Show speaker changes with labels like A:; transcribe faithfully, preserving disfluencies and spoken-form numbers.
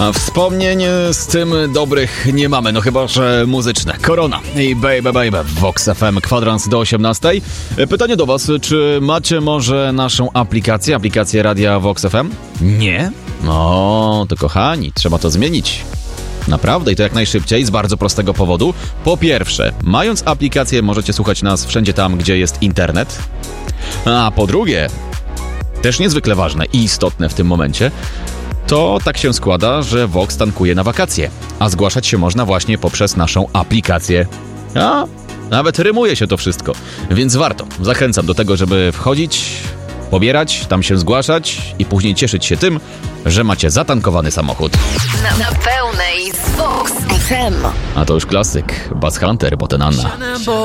A: A wspomnień z tym dobrych nie mamy, no chyba że muzyczne. Korona i Baby Baby w Vox F M, kwadrans do osiemnastej. Pytanie do was, czy macie może naszą aplikację, aplikację Radia Vox F M? Nie? No, to kochani, trzeba to zmienić. Naprawdę i to jak najszybciej, z bardzo prostego powodu. Po pierwsze, mając aplikację możecie słuchać nas wszędzie tam, gdzie jest internet. A po drugie, też niezwykle ważne i istotne w tym momencie, to tak się składa, że Vox tankuje na wakacje, a zgłaszać się można właśnie poprzez naszą aplikację. A nawet rymuje się to wszystko, więc warto. Zachęcam do tego, żeby wchodzić, pobierać, tam się zgłaszać i później cieszyć się tym, że macie zatankowany samochód.
B: Na, na pełnej z Vox F M.
A: A to już klasyk. Bass Hunter, potem Anna.